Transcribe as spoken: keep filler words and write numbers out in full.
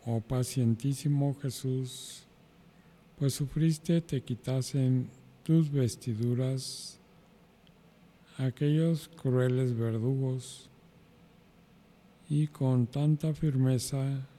oh pacientísimo Jesús, pues sufriste te quitasen tus vestiduras aquellos crueles verdugos, y con tanta firmeza